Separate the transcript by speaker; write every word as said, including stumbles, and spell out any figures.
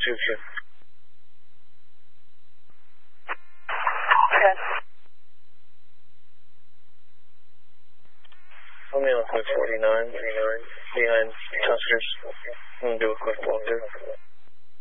Speaker 1: two two.
Speaker 2: Okay.
Speaker 1: Let me on six forty-nine, behind Tuskers. I'm going to do a quick walkthrough.